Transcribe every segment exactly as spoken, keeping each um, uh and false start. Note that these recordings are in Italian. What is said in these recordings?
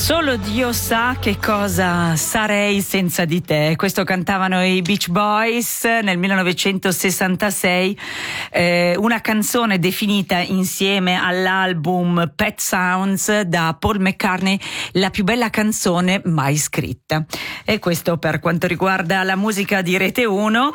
Solo Dio sa che cosa sarei senza di te. Questo cantavano i Beach Boys nel millenovecentosessantasei, eh, una canzone definita insieme all'album Pet Sounds da Paul McCartney la più bella canzone mai scritta. E questo per quanto riguarda la musica di Rete uno.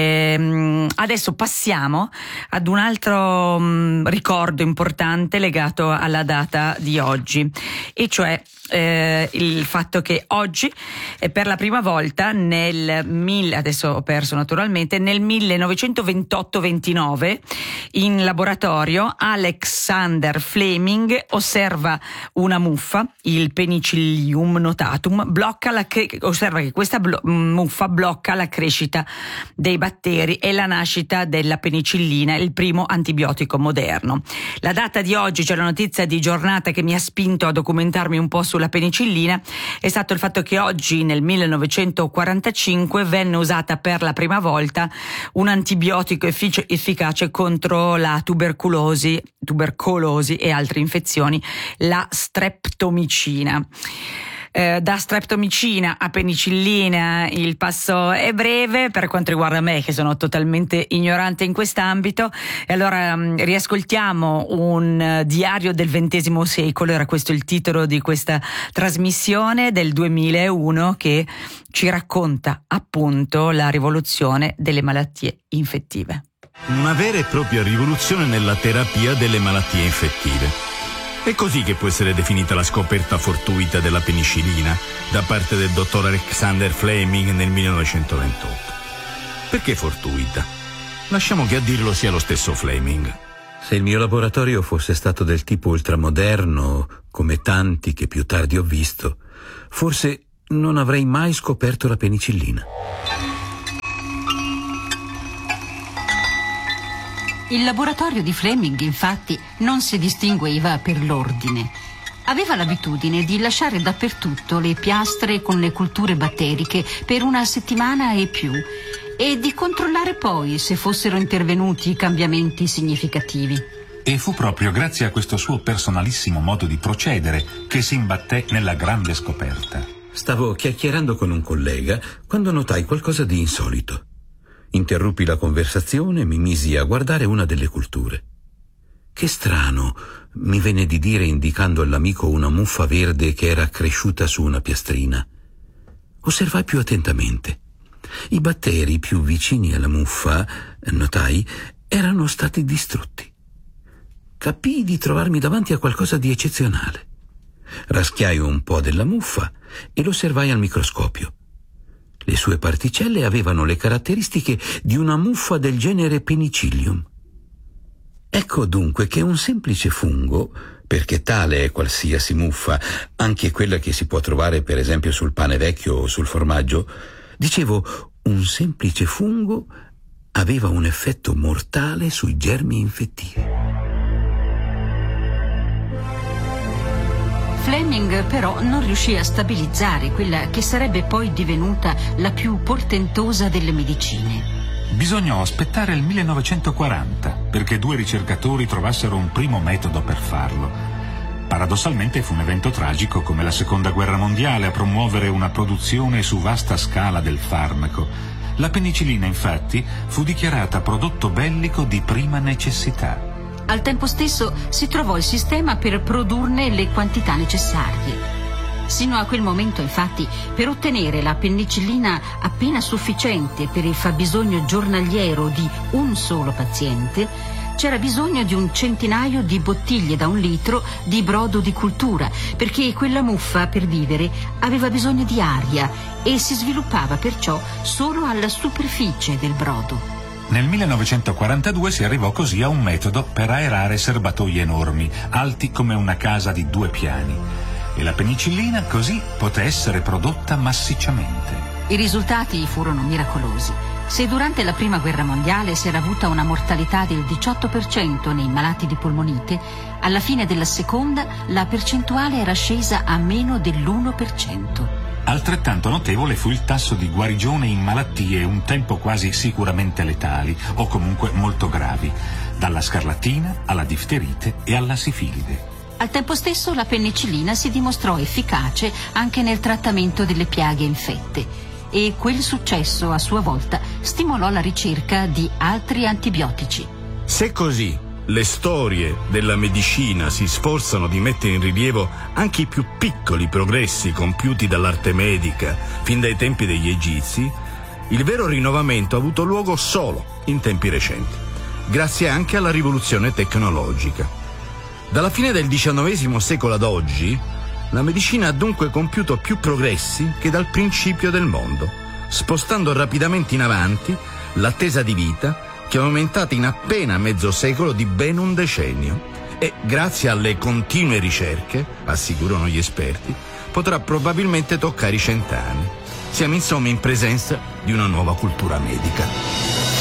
E adesso passiamo ad un altro mh, ricordo importante legato alla data di oggi, e cioè Eh, il fatto che oggi eh, per la prima volta nel mille, adesso ho perso naturalmente, nel millenovecentoventotto ventinove in laboratorio Alexander Fleming osserva una muffa, il Penicillium notatum, blocca la cre- osserva che questa blo- muffa blocca la crescita dei batteri e la nascita della penicillina, il primo antibiotico moderno. La data di oggi, cioè la notizia di giornata che mi ha spinto a documentarmi un po' su sulla penicillina, è stato il fatto che oggi nel millenovecentoquarantacinque venne usata per la prima volta un antibiotico effic- efficace contro la tubercolosi, tubercolosi e altre infezioni, la streptomicina. Eh, da streptomicina a penicillina il passo è breve per quanto riguarda me, che sono totalmente ignorante in quest'ambito. E allora mh, riascoltiamo un uh, diario del ventesimo secolo, era questo il titolo di questa trasmissione del duemilauno, che ci racconta appunto la rivoluzione delle malattie infettive. Una vera e propria rivoluzione nella terapia delle malattie infettive. È così che può essere definita la scoperta fortuita della penicillina da parte del dottor Alexander Fleming nel millenovecentoventotto. Perché fortuita? Lasciamo che a dirlo sia lo stesso Fleming. Se il mio laboratorio fosse stato del tipo ultramoderno, come tanti che più tardi ho visto, forse non avrei mai scoperto la penicillina. Il laboratorio di Fleming, infatti, non si distingueva per l'ordine. Aveva l'abitudine di lasciare dappertutto le piastre con le culture batteriche per una settimana e più e di controllare poi se fossero intervenuti cambiamenti significativi. E fu proprio grazie a questo suo personalissimo modo di procedere che si imbatté nella grande scoperta. Stavo chiacchierando con un collega quando notai qualcosa di insolito. Interruppi la conversazione e mi misi a guardare una delle culture. Che strano, mi venne di dire indicando all'amico una muffa verde che era cresciuta su una piastrina. Osservai più attentamente. I batteri più vicini alla muffa, notai, erano stati distrutti. Capii di trovarmi davanti a qualcosa di eccezionale. Raschiai un po' della muffa e l'osservai al microscopio. Le sue particelle avevano le caratteristiche di una muffa del genere Penicillium. Ecco dunque che un semplice fungo, perché tale è qualsiasi muffa, anche quella che si può trovare per esempio sul pane vecchio o sul formaggio, dicevo, un semplice fungo aveva un effetto mortale sui germi infettivi. Fleming però non riuscì a stabilizzare quella che sarebbe poi divenuta la più portentosa delle medicine. Bisognò aspettare il millenovecentoquaranta perché due ricercatori trovassero un primo metodo per farlo. Paradossalmente fu un evento tragico come la Seconda Guerra Mondiale a promuovere una produzione su vasta scala del farmaco. La penicillina, infatti, fu dichiarata prodotto bellico di prima necessità. Al tempo stesso si trovò il sistema per produrne le quantità necessarie. Sino a quel momento, infatti, per ottenere la penicillina appena sufficiente per il fabbisogno giornaliero di un solo paziente, c'era bisogno di un centinaio di bottiglie da un litro di brodo di cultura, perché quella muffa, per vivere, aveva bisogno di aria e si sviluppava perciò solo alla superficie del brodo. Nel millenovecentoquarantadue si arrivò così a un metodo per aerare serbatoi enormi, alti come una casa di due piani. E la penicillina così poté essere prodotta massicciamente. I risultati furono miracolosi. Se durante la Prima Guerra Mondiale si era avuta una mortalità del diciotto per cento nei malati di polmonite, alla fine della Seconda la percentuale era scesa a meno dell'uno per cento. Altrettanto notevole fu il tasso di guarigione in malattie un tempo quasi sicuramente letali o comunque molto gravi, dalla scarlattina alla difterite e alla sifilide. Al tempo stesso la penicillina si dimostrò efficace anche nel trattamento delle piaghe infette e quel successo a sua volta stimolò la ricerca di altri antibiotici. Se così le storie della medicina si sforzano di mettere in rilievo anche i più piccoli progressi compiuti dall'arte medica fin dai tempi degli Egizi, il vero rinnovamento ha avuto luogo solo in tempi recenti, grazie anche alla rivoluzione tecnologica. Dalla fine del diciannovesimo secolo ad oggi, la medicina ha dunque compiuto più progressi che dal principio del mondo, spostando rapidamente in avanti l'attesa di vita, che è aumentata in appena mezzo secolo di ben un decennio e, grazie alle continue ricerche, assicurano gli esperti, potrà probabilmente toccare i cent'anni. Siamo insomma in presenza di una nuova cultura medica.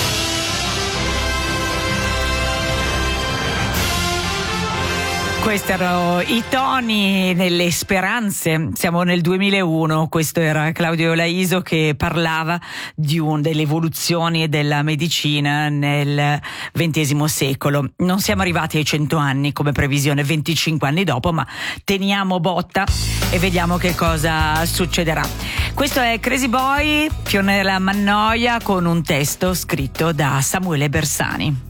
Questi erano i toni delle speranze. Siamo nel duemilauno, questo era Claudio Laiso che parlava di un, delle evoluzioni della medicina nel ventesimo secolo. Non siamo arrivati ai cento anni come previsione, venticinque anni dopo, ma teniamo botta e vediamo che cosa succederà. Questo è Crazy Boy, Fionnuala Mannoia, con un testo scritto da Samuele Bersani.